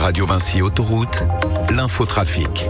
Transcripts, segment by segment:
Radio Vinci Autoroute, l'infotrafic.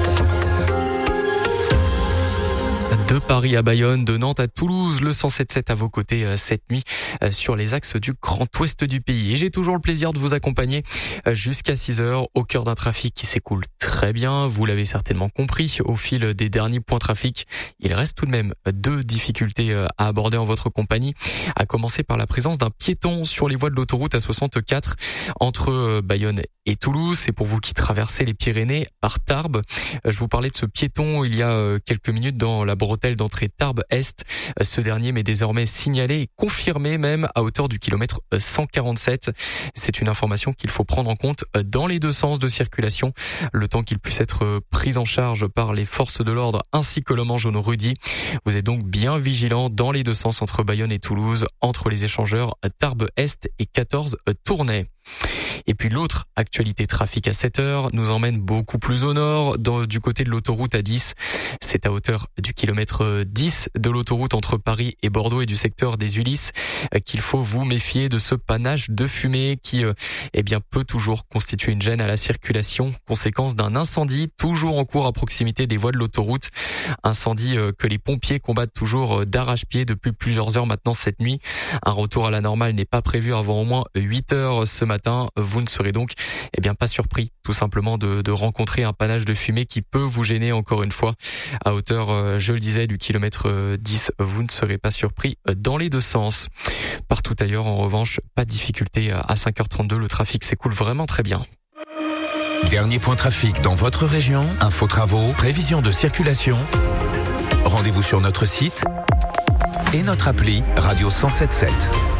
De Paris à Bayonne, de Nantes à Toulouse, le 107.7 à vos côtés cette nuit sur les axes du Grand Ouest du pays. Et j'ai toujours le plaisir de vous accompagner jusqu'à 6h au cœur d'un trafic qui s'écoule très bien. Vous l'avez certainement compris au fil des derniers points trafic. Il reste tout de même 2 difficultés à aborder en votre compagnie. À commencer par la présence d'un piéton sur les voies de l'autoroute A64 entre Bayonne et Toulouse. C'est pour vous qui traversez les Pyrénées par Tarbes. Je vous parlais de ce piéton il y a quelques minutes dans la bretelle d'entrée Tarbes-Est. Ce dernier m'est désormais signalé et confirmé même à hauteur du kilomètre 147. C'est une information qu'il faut prendre en compte dans les 2 sens de circulation, le temps qu'il puisse être pris en charge par les forces de l'ordre ainsi que l'homme en jaune Rudy. Vous êtes donc bien vigilant dans les 2 sens entre Bayonne et Toulouse, entre les échangeurs Tarbes-Est et 14 Tournai. Et puis l'autre actualité trafic à 7h nous emmène beaucoup plus au nord, du côté de l'autoroute A10. C'est à hauteur du kilomètre 10 de l'autoroute entre Paris et Bordeaux et du secteur des Ulysses qu'il faut vous méfier de ce panache de fumée qui peut toujours constituer une gêne à la circulation, conséquence d'un incendie toujours en cours à proximité des voies de l'autoroute. Incendie que les pompiers combattent toujours d'arrache-pied depuis plusieurs heures maintenant cette nuit. Un retour à la normale n'est pas prévu avant au moins 8 heures ce matin. Vous ne serez donc pas surpris tout simplement de rencontrer un panache de fumée qui peut vous gêner encore une fois. À hauteur, je le disais, du kilomètre 10, vous ne serez pas surpris dans les 2 sens. Partout ailleurs, en revanche, pas de difficulté à 5h32, le trafic s'écoule vraiment très bien. Dernier point trafic dans votre région, info travaux, prévision de circulation. Rendez-vous sur notre site et notre appli Radio 107.7.